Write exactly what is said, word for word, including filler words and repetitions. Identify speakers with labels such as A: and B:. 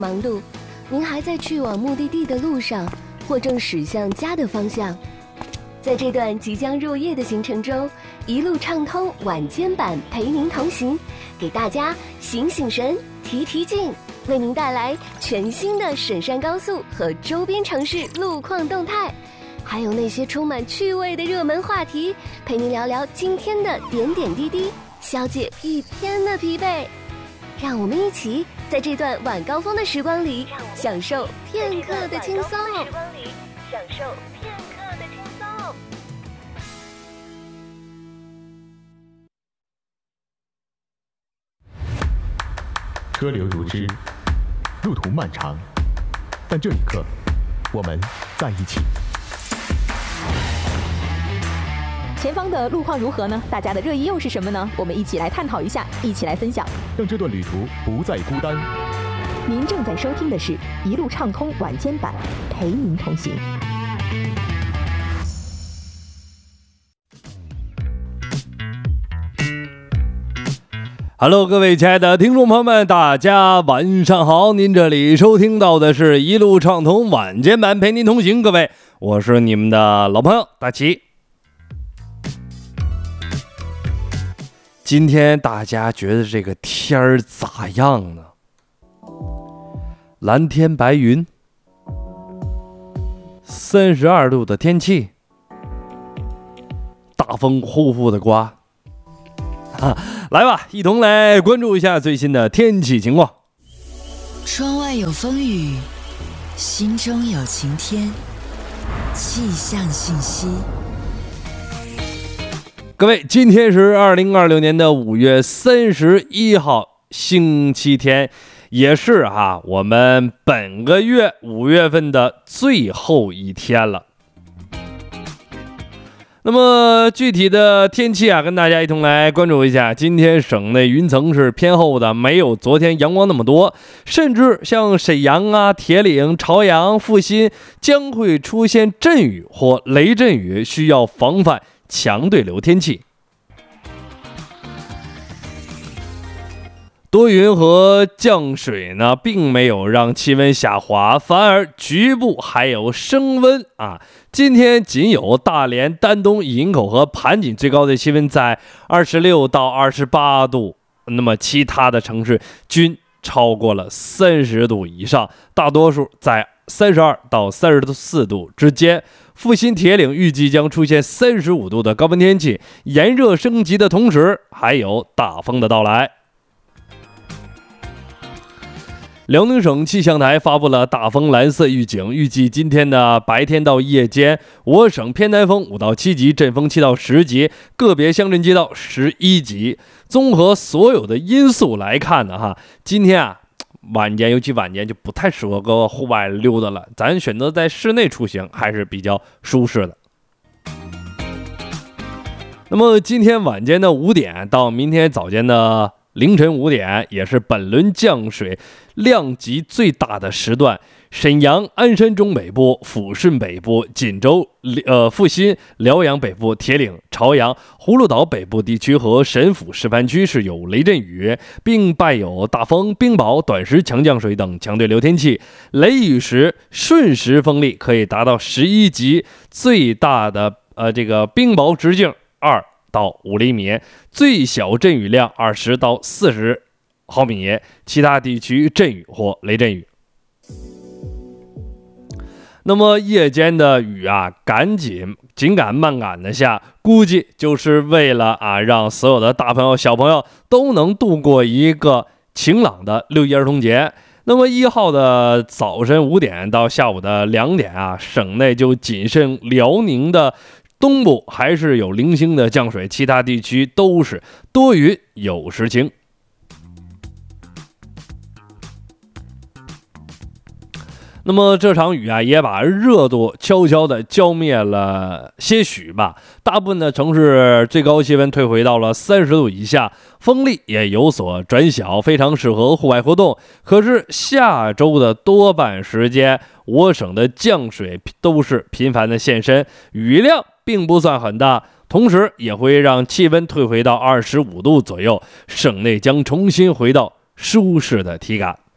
A: 忙碌，您还在去往目的地的路上，或正驶向家的方向。在这段即将入夜的行程中，一路畅通晚间版陪您同行，给大家醒醒神、提提劲，为您带来全新的沈山高速和周边城市路况动态，还有那些充满趣味的热门话题，陪您聊聊今天的点点滴滴，消解一天的疲惫。让我们一起在这段晚高峰的时光里，享受片刻的轻松。享受片刻的轻松。
B: 车流如织，路途漫长，但这一刻，我们在一起。
C: 前方的路况如何呢？大家的热议又是什么呢？我们一起来探讨一下，一起来分享，
B: 让这段旅途不再孤单。
C: 您正在收听的是一路畅通晚间版，陪您同行。
D: Hello， 各位亲爱的听众朋友们，大家晚上好！您这里收听到的是一路畅通晚间版，陪您同行。各位，我是你们的老朋友大齐。今天大家觉得这个天儿咋样呢？蓝天白云，三十二度的天气，大风呼呼的刮。啊，来吧，一同来关注一下最新的天气情况。
E: 窗外有风雨，心中有晴天。气象信息。
D: 各位，今天是二零二六年的五月三十一号，星期天，也是啊，我们本个月五月份的最后一天了。那么具体的天气啊，跟大家一同来关注一下。今天省内云层是偏厚的，没有昨天阳光那么多，甚至像沈阳啊、铁岭、朝阳、阜新将会出现阵雨或雷阵雨，需要防范强对流天气。多云和降水呢，并没有让气温下滑，反而局部还有升温啊。今天仅有大连、丹东、营口和盘锦最高的气温在二十六到二十八度，那么其他的城市均超过了三十度以上，大多数在三十二到三十四度之间。阜新、铁岭预计将出现三十五度的高温天气，炎热升级的同时，还有大风的到来。辽宁省气象台发布了大风蓝色预警，预计今天的白天到夜间，我省偏南风五到七级，阵风七到十级，个别乡镇街道十一级。综合所有的因素来看呢，哈，今天啊晚间，尤其晚间就不太适合搁户外溜达了，咱选择在室内出行还是比较舒适的。那么今天晚间的五点到明天早间的凌晨五点，也是本轮降水量级最大的时段。沈阳、鞍山中北部、抚顺北部、锦州、呃阜新、辽阳北部、铁岭、朝阳、葫芦岛北部地区和沈抚示范区是有雷阵雨，并伴有大风、冰雹、短时强降水等强对流天气。雷雨时瞬时风力可以达到十一级，最大的呃这个冰雹直径二到五厘米，最小阵雨量二十到四十毫米，其他地区阵雨或雷阵雨。那么夜间的雨啊，赶紧紧赶慢赶的下，估计就是为了啊，让所有的大朋友小朋友都能度过一个晴朗的六一儿童节。那么一号的早晨五点到下午的两点啊，省内就仅剩辽宁的东部还是有零星的降水，其他地区都是多云有时晴。那么这场雨啊，也把热度悄悄地浇灭了些许吧。大部分的城市最高气温退回到了三十度以下，风力也有所转小，非常适合户外活动。可是下周的多半时间，我省的降水都是频繁的现身，雨量并不算很大，同时也会让气温退回到二十五度左右，省内将重新回到舒适的体感。